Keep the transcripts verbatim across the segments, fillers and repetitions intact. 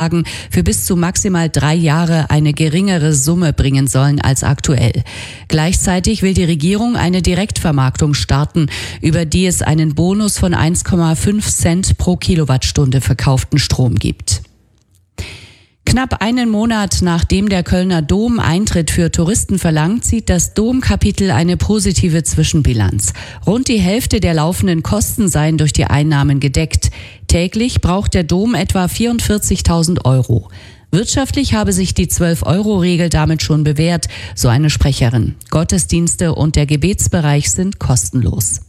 Anlagen für bis zu maximal drei Jahre eine geringere Summe bringen sollen als aktuell. Gleichzeitig will die Regierung eine Direktvermarktung starten, über die es einen Bonus von eins Komma fünf Cent pro Kilowattstunde verkauften Strom gibt. Knapp einen Monat nachdem der Kölner Dom Eintritt für Touristen verlangt, zieht das Domkapitel eine positive Zwischenbilanz. Rund die Hälfte der laufenden Kosten seien durch die Einnahmen gedeckt. Täglich braucht der Dom etwa vierundvierzigtausend Euro. Wirtschaftlich habe sich die zwölf-Euro-Regel damit schon bewährt, so eine Sprecherin. Gottesdienste und der Gebetsbereich sind kostenlos.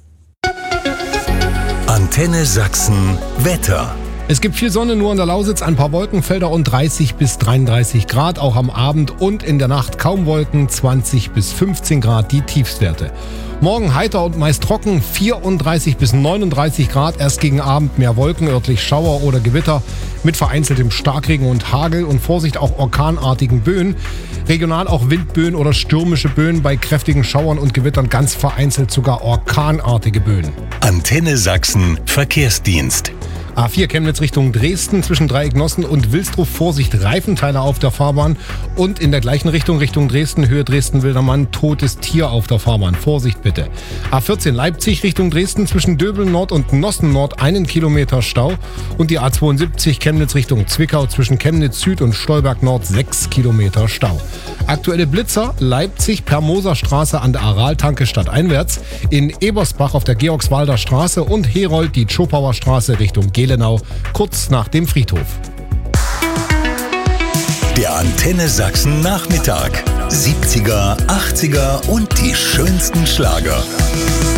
Antenne Sachsen Wetter. Es gibt viel Sonne, nur an der Lausitz ein paar Wolkenfelder und dreißig bis dreiunddreißig Grad, auch am Abend und in der Nacht kaum Wolken, zwanzig bis fünfzehn Grad die Tiefstwerte. Morgen heiter und meist trocken, vierunddreißig bis neununddreißig Grad, erst gegen Abend mehr Wolken, örtlich Schauer oder Gewitter mit vereinzeltem Starkregen und Hagel und Vorsicht auch orkanartigen Böen. Regional auch Windböen oder stürmische Böen, bei kräftigen Schauern und Gewittern ganz vereinzelt sogar orkanartige Böen. Antenne Sachsen Verkehrsdienst. A vier Chemnitz Richtung Dresden, zwischen Dreiecknossen und Wilsdruff, Vorsicht, Reifenteile auf der Fahrbahn. Und in der gleichen Richtung, Richtung Dresden, Höhe Dresden-Wildermann, totes Tier auf der Fahrbahn. Vorsicht bitte. A vierzehn Leipzig Richtung Dresden, zwischen Döbeln Nord und Nossen Nord, einen Kilometer Stau. Und die A zweiundsiebzig Chemnitz Richtung Zwickau, zwischen Chemnitz Süd und Stolberg Nord, sechs Kilometer Stau. Aktuelle Blitzer, Leipzig, Permoser Straße an der Araltanke stadteinwärts, in Ebersbach auf der Georgswalder Straße und Herold die Tschopauer Straße Richtung Gelenau, kurz nach dem Friedhof. Der Antenne Sachsen Nachmittag. siebziger, achtziger und die schönsten Schlager.